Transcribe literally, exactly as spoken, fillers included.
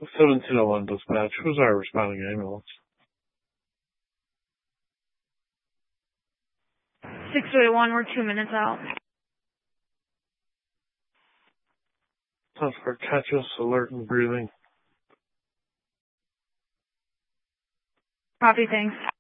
seventeen oh one dispatch. Who's our responding ambulance? six two eight one, we're two minutes out. Sounds for conscious, alert, and breathing. Copy, thanks.